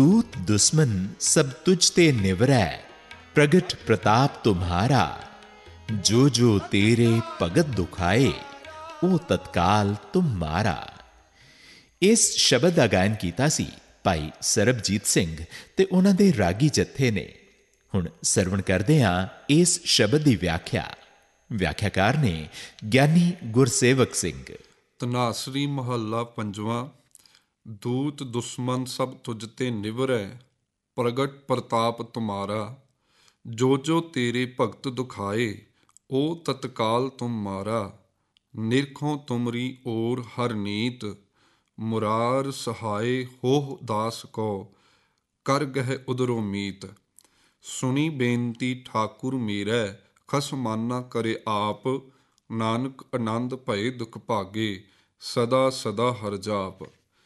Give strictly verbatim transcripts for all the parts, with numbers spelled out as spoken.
दूत दुश्मन सब तुझ ते निवरै, प्रगट प्रताप तुम्हारा। जो जो तेरे भगत दुखाए, ਉਹ ਤਤਕਾਲ ਤੁਮ ਮਾਰਾ। ਇਸ ਸ਼ਬਦ ਦਾ ਗਾਇਨ ਕੀਤਾ ਸੀ ਭਾਈ ਸਰਬਜੀਤ ਸਿੰਘ ਤੇ ਉਹਨਾਂ ਦੇ ਰਾਗੀ ਜੱਥੇ ਨੇ। ਹੁਣ ਸਰਵਣ ਕਰਦੇ ਹਾਂ ਇਸ ਸ਼ਬਦ ਦੀ ਵਿਆਖਿਆ। ਵਿਆਖਿਆਕਾਰ ਨੇ ਗਿਆਨੀ ਗੁਰਸੇਵਕ ਸਿੰਘ। ਧਨਾਸਰੀ ਮਹੱਲਾ ਪੰਜਵਾਂ। ਦੂਤ ਦੁਸ਼ਮਨ ਸਭ ਤੁਝ ਤੇ ਨਿਵਰੈ, ਪ੍ਰਗਟ ਪ੍ਰਤਾਪ ਤੁਮਾਰਾ। ਜੋ ਜੋ ਤੇਰੇ ਭਗਤ ਦੁਖਾਏ, ਉਹ ਤਤਕਾਲ ਤੁਮ ਮਾਰਾ। ਨਿਰਖੋਂ ਤੁਮਰੀ ਓਰ ਹਰ ਨੀਤ, ਮੁਰਾਰ ਸਹਾਏ ਹੋਹ ਦਾਸ ਕੋ। ਕਰ ਗਹਿ ਉਦਰੋ ਮੀਤ। ਸੁਣੀ ਬੇਨਤੀ ਠਾਕੁਰ ਮੇਰੈ, ਖਸਮਾਨਾ ਕਰੇ ਆਪ। ਨਾਨਕ ਆਨੰਦ ਭਏ ਦੁਖ ਭਾਗੇ, ਸਦਾ ਸਦਾ ਹਰ ਜਾਪ।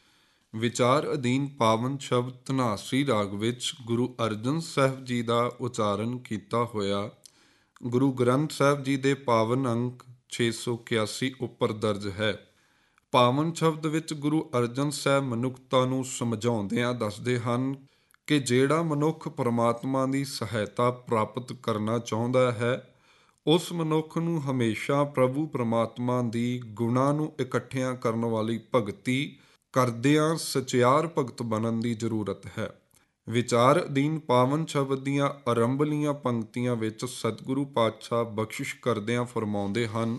ਵਿਚਾਰ ਅਧੀਨ ਪਾਵਨ ਸ਼ਬਦ ਧਨਾਸਰੀ ਰਾਗ ਵਿੱਚ ਗੁਰੂ ਅਰਜਨ ਸਾਹਿਬ ਜੀ ਦਾ ਉਚਾਰਨ ਕੀਤਾ ਹੋਇਆ ਗੁਰੂ ਗ੍ਰੰਥ ਸਾਹਿਬ ਜੀ ਦੇ ਪਾਵਨ ਅੰਕ ਛੇ ਸੌ ਇਕਿਆਸੀ ਉੱਪਰ ਦਰਜ ਹੈ। ਪਾਵਨ ਸ਼ਬਦ ਵਿੱਚ ਗੁਰੂ ਅਰਜਨ ਸਾਹਿਬ ਮਨੁੱਖਤਾ ਨੂੰ ਸਮਝਾਉਂਦਿਆਂ ਦੱਸਦੇ ਹਨ ਕਿ ਜਿਹੜਾ ਮਨੁੱਖ ਪਰਮਾਤਮਾ ਦੀ ਸਹਾਇਤਾ ਪ੍ਰਾਪਤ ਕਰਨਾ ਚਾਹੁੰਦਾ ਹੈ, ਉਸ ਮਨੁੱਖ ਨੂੰ ਹਮੇਸ਼ਾ ਪ੍ਰਭੂ ਪਰਮਾਤਮਾ ਦੀ ਗੁਣਾਂ ਨੂੰ ਇਕੱਠਿਆਂ ਕਰਨ ਵਾਲੀ ਭਗਤੀ ਕਰਦਿਆਂ ਸਚਿਆਰ ਭਗਤ ਬਣਨ ਦੀ ਜ਼ਰੂਰਤ ਹੈ। ਵਿਚਾਰ ਅਧੀਨ ਪਾਵਨ ਸ਼ਬਦ ਦੀਆਂ ਆਰੰਭਲੀਆਂ ਪੰਕਤੀਆਂ ਵਿੱਚ ਸਤਿਗੁਰੂ ਪਾਤਸ਼ਾਹ ਬਖਸ਼ਿਸ਼ ਕਰਦਿਆਂ ਫਰਮਾਉਂਦੇ ਹਨ,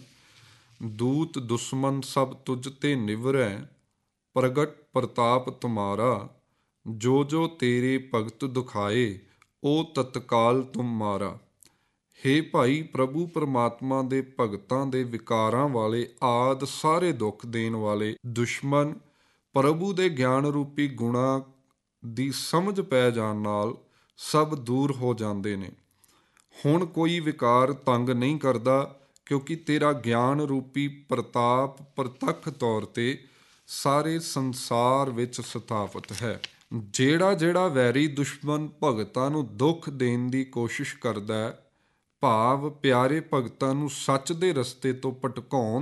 ਦੂਤ ਦੁਸ਼ਮਨ ਸਭ ਤੁਝ ਤੇ ਨਿਵਰੈ, ਪ੍ਰਗਟ ਪ੍ਰਤਾਪ ਤੁਮਾਰਾ। ਜੋ ਜੋ ਤੇਰੇ ਭਗਤ ਦੁਖਾਏ, ਉਹ ਤਤਕਾਲ ਤੁਮ ਮਾਰਾ। ਹੇ ਭਾਈ, ਪ੍ਰਭੂ ਪਰਮਾਤਮਾ ਦੇ ਭਗਤਾਂ ਦੇ ਵਿਕਾਰਾਂ ਵਾਲੇ ਆਦਿ ਸਾਰੇ ਦੁੱਖ ਦੇਣ ਵਾਲੇ ਦੁਸ਼ਮਣ ਪ੍ਰਭੂ ਦੇ ਗਿਆਨ ਰੂਪੀ ਗੁਣਾਂ ਦੀ ਸਮਝ ਪੈ ਜਾਣ ਨਾਲ ਸਭ ਦੂਰ ਹੋ ਜਾਂਦੇ ਨੇ। ਹੁਣ ਕੋਈ ਵਿਕਾਰ ਤੰਗ ਨਹੀਂ ਕਰਦਾ, ਕਿਉਂਕਿ ਤੇਰਾ ਗਿਆਨ ਰੂਪੀ ਪ੍ਰਤਾਪ ਪ੍ਰਤੱਖ ਤੌਰ ਤੇ ਸਾਰੇ ਸੰਸਾਰ ਵਿੱਚ ਸਥਾਪਿਤ ਹੈ। ਜਿਹੜਾ ਜਿਹੜਾ ਵੈਰੀ ਦੁਸ਼ਮਣ ਭਗਤਾਂ ਨੂੰ ਦੁੱਖ ਦੇਣ ਦੀ ਕੋਸ਼ਿਸ਼ ਕਰਦਾ ਹੈ, ਭਾਵ ਪਿਆਰੇ ਭਗਤਾਂ ਨੂੰ ਸੱਚ ਦੇ ਰਸਤੇ ਤੋਂ ਭਟਕਾਉਣ